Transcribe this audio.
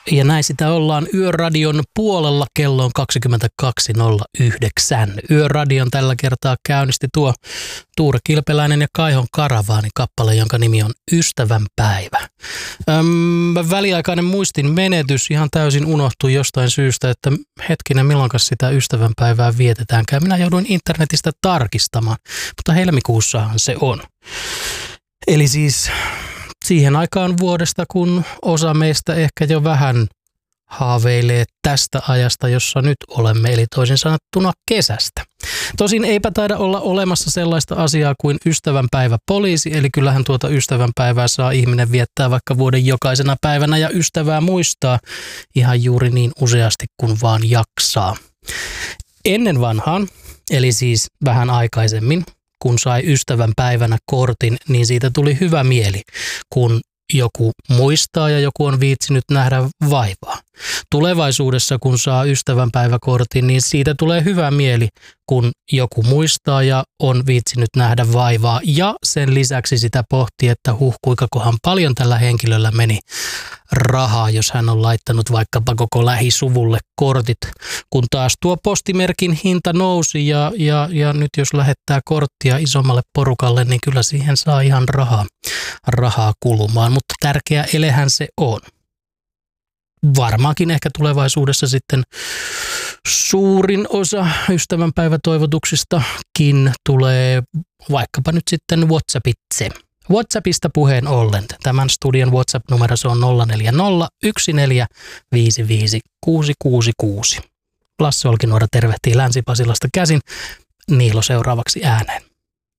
Ja näin sitä ollaan Yöradion puolella, kello on 22.09. Yöradion tällä kertaa käynnisti tuo Tuure Kilpeläinen ja Kaihon Karavaani kappale, jonka nimi on Ystävänpäivä. Väliaikainen muistin menetys ihan täysin unohtui jostain syystä, että hetkinen, milloinkas sitä ystävänpäivää vietetäänkään. Minä jouduin internetistä tarkistamaan, mutta helmikuussahan se on. Eli siis siihen aikaan vuodesta, kun osa meistä ehkä jo vähän haaveilee tästä ajasta, jossa nyt olemme, eli toisin sanottuna kesästä. Tosin eipä taida olla olemassa sellaista asiaa kuin ystävänpäivä poliisi, eli kyllähän tuota ystävänpäivää saa ihminen viettää vaikka vuoden jokaisena päivänä ja ystävää muistaa ihan juuri niin useasti kuin vaan jaksaa. Ennen vanhaan, eli siis vähän aikaisemmin, kun sai ystävänpäivänä kortin, niin siitä tuli hyvä mieli, kun joku muistaa ja joku on viitsinyt nähdä vaivaa. Tulevaisuudessa, kun saa ystävänpäiväkortin, niin siitä tulee hyvä mieli, kun joku muistaa ja on viitsinyt nähdä vaivaa. Ja sen lisäksi sitä pohtii, että kuinkakohan paljon tällä henkilöllä meni rahaa, jos hän on laittanut vaikkapa koko lähisuvulle kortit. Kun taas tuo postimerkin hinta nousi ja nyt jos lähettää korttia isommalle porukalle, niin kyllä siihen saa ihan rahaa kulumaan. Mutta tärkeä elehän se on. Varmaankin ehkä tulevaisuudessa sitten suurin osa ystävänpäivätoivotuksistakin tulee vaikkapa nyt sitten WhatsAppitse. WhatsAppista puheen ollen. Tämän studion WhatsApp-numero se on 0401455666. Lasse Olkinuora tervehtii Länsi-Pasilasta käsin. Niilo seuraavaksi ääneen.